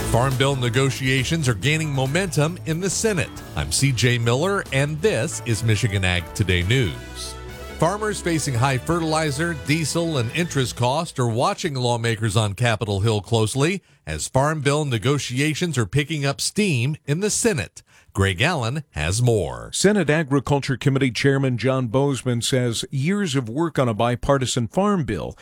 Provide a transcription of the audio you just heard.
Farm bill negotiations are gaining momentum in the Senate. I'm CJ Miller, and this is Michigan Ag Today News. Farmers facing high fertilizer, diesel, and interest costs are watching lawmakers on Capitol Hill closely as farm bill negotiations are picking up steam in the Senate. Greg Allen has more. Senate Agriculture Committee Chairman John Bozeman says years of work on a bipartisan farm bill